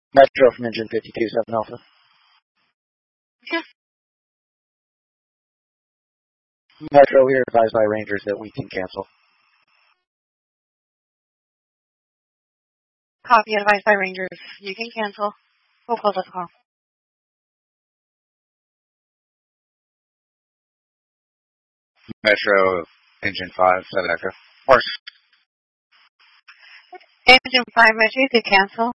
Metro from engine 52-7 Alpha. Yeah. Metro, we are advised by Rangers that we can cancel. Copy, advised by Rangers. You can cancel. We'll close the call. Metro, engine 5-7 Echo. Horse. Engine 5 Metro, you can cancel.